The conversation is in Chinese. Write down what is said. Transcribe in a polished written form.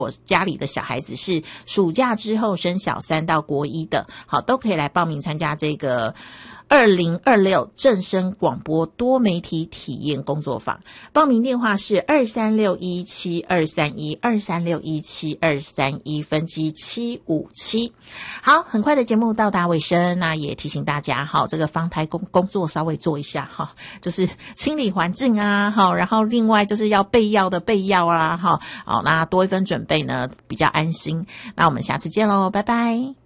我家里的小孩子是暑假之后升小3到国1的，好，都可以来报名参加这个2026正声广播多媒体体验工作坊。报名电话是2361723123617231分机757。好，很快的节目到达尾声，那也提醒大家，好，这个防台工作稍微做一下哈，就是清理环境啊，好，然后另外就是要备药的备药啊，好，那多一分准备呢比较安心。那我们下次见喽，拜拜。